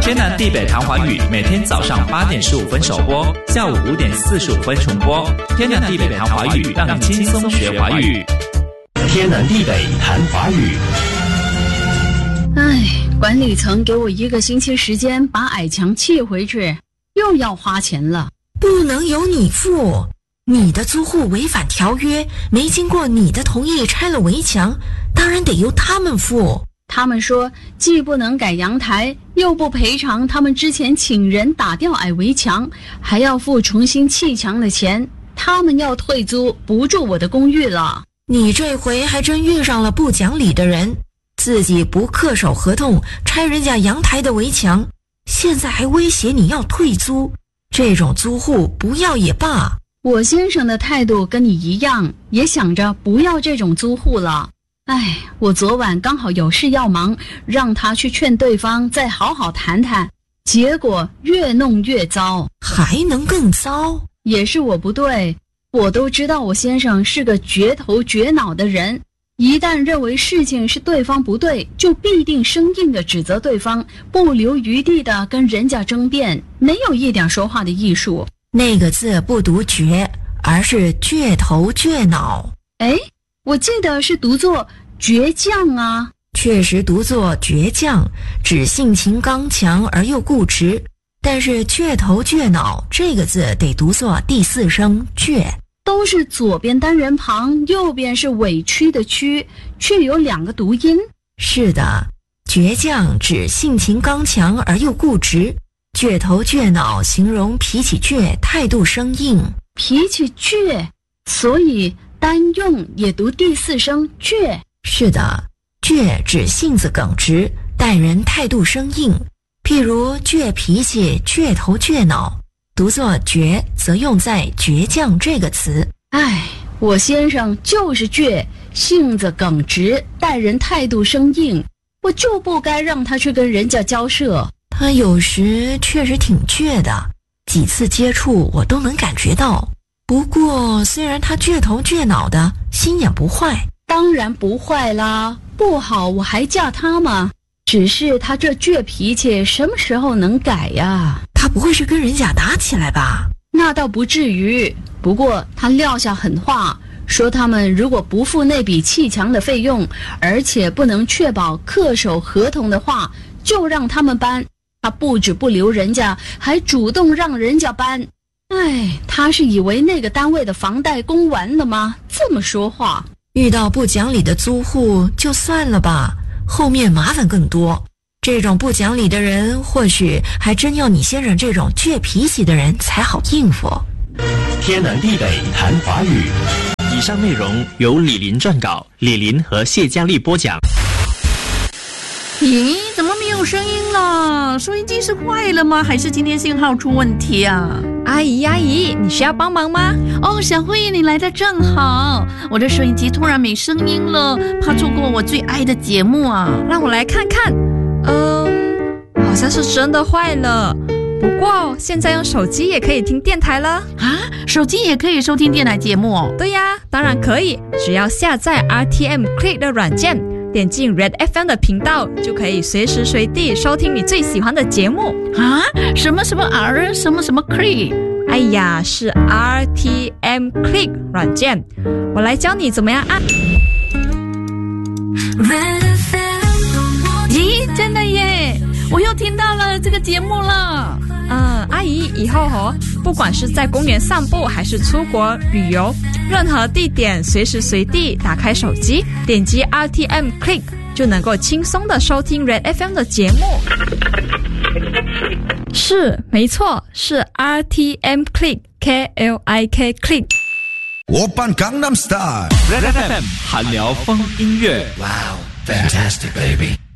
天南地北谈华语，每天早上8点15分首播，下午5点45分重播。天南地北谈华语，让你轻松学华语。 天南地北谈华语。 管理层给我1个星期时间把矮墙砌回去，又要花钱了。 不能由你付，你的租户违反条约，没经过你的同意拆了围墙，当然得由他们付。 他们说既不能改阳台，又不赔偿他们之前请人打掉矮围墙，还要付重新砌墙的钱，他们要退租，不住我的公寓了。 你这回还真遇上了不讲理的人，自己不恪守合同，拆人家阳台的围墙，现在还威胁你要退租，这种租户不要也罢。 我先生的态度跟你一样，也想着不要这种租户了。我昨晚刚好有事要忙，让他去劝对方再好好谈谈，结果越弄越糟。 还能更糟？ 也是我不对，我都知道我先生是个绝头绝脑的人，一旦认为事情是对方不对，就必定生硬地指责对方，不留余地地跟人家争辩，没有一点说话的艺术。 那个字不读绝，而是倔头倔脑。 我记得是读作倔强啊。 确实读作倔强，指性情刚强而又固执，但是倔头倔脑这个字得读作第4声倔。 都是左边单人旁，右边是委屈的屈，却有2个读音。 是的，倔强指性情刚强而又固执，倔头倔脑形容脾气倔，态度生硬。 脾气倔，所以单用也读第4声倔。 是的，倔指性子耿直，待人态度生硬，譬如倔脾气、倔头倔脑，读作倔则用在倔强这个词。 我先生就是倔，性子耿直，待人态度生硬，我就不该让他去跟人家交涉。 他有时确实挺倔的，几次接触我都能感觉到。不过虽然他倔头倔脑的，心眼不坏。 当然不坏啦，不好我还嫁他吗？只是他这倔脾气什么时候能改呀？ 他不会是跟人家打起来吧？ 那倒不至于，不过他撂下狠话，说他们如果不付那笔砌墙的费用，而且不能确保恪守合同的话，就让他们搬。他不止不留人家，还主动让人家搬。他是以为那个单位的房贷供完了吗？这么说话。 遇到不讲理的租户就算了吧，后面麻烦更多。这种不讲理的人，或许还真要你先生这种倔脾气的人才好应付。 天南地北谈华语。 以上内容由李林撰稿，李林和谢佳丽播讲。 咦，怎么没有声音了？收音机是坏了吗？还是今天信号出问题啊？ 阿姨，你需要帮忙吗？ 小慧，你来的正好，我的收音机突然没声音了，怕错过我最爱的节目啊。 让我来看看。好像是真的坏了。不过现在用手机也可以听电台了啊！手机也可以收听电台节目哦？ 对呀，当然可以，只要下载 RTM Click 的软件，点进 Red FM 的频道，就可以随时随地收听你最喜欢的节目啊！什么 R 什么 Click？ 哎呀，是 RTM Click 软件，我来教你怎么样按。 咦，真的耶！我又听到了这个节目了。 阿姨，以后不管是在公园散步还是出国旅游，任何地点随时随地打开手机，点击 RTM Click 就能够轻松的收听 Red FM 的节目。是，没错，是 RTM Click KLIK Click。 오빤 강남스타일 Red FM 韩聊风音乐。 Wow, fantastic baby.